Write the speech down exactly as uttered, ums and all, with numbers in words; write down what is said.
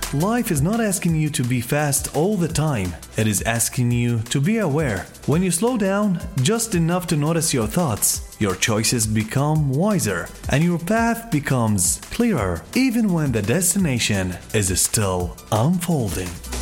Life is not asking you to be fast all the time. It is asking you to be aware. When you slow down just enough to notice your thoughts, your choices become wiser and your path becomes clearer, even when the destination is still unfolding.